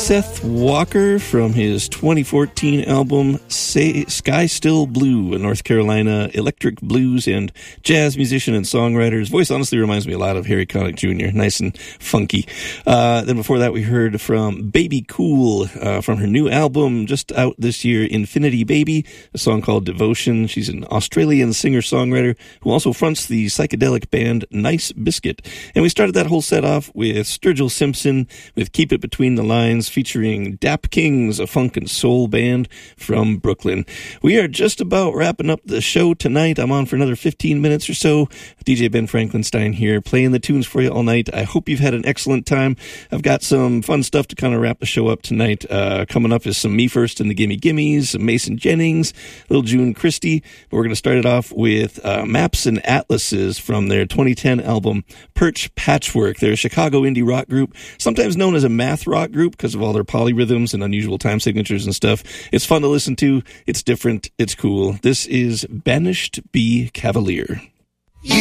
Seth Walker from his 2014 album Sky Still Blue, a North Carolina electric blues and jazz musician and songwriter. His voice honestly reminds me a lot of Harry Connick Jr., nice and funky. Then before that, we heard from Baby Cool from her new album just out this year, Infinity Baby, a song called Devotion. She's an Australian singer-songwriter who also fronts the psychedelic band Nice Biscuit. And we started that whole set off with Sturgill Simpson with Keep It Between the Lines, featuring Dap Kings, a funk and soul band from Brooklyn. We are just about wrapping up the show tonight. I'm on for another 15 minutes or so. DJ Ben Franklinstein here, playing the tunes for you all night. I hope you've had an excellent time. I've got some fun stuff to kind of wrap the show up tonight. Coming up is some Me First and the Gimme Gimmes, some Mason Jennings, little June Christie. But we're going to start it off with Maps and Atlases from their 2010 album Perch Patchwork. They're a Chicago indie rock group, sometimes known as a math rock group because of all their polyrhythms and unusual time signatures and stuff. It's fun to listen to. It's different. It's cool. This is Banished Bee Cavalier.